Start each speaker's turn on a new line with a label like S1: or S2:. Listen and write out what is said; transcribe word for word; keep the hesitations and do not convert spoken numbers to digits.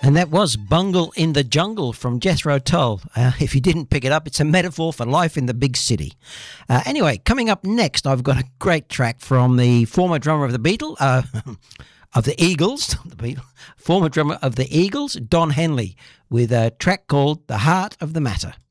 S1: And that was Bungle in the Jungle from Jethro Tull. Uh, if you didn't pick it up, it's a metaphor for life in the big city. Uh, anyway, coming up next, I've got a great track from the former drummer of the Beatles, uh, of the Eagles, the Beatles, former drummer of the Eagles, Don Henley, with a track called The Heart of the Matter.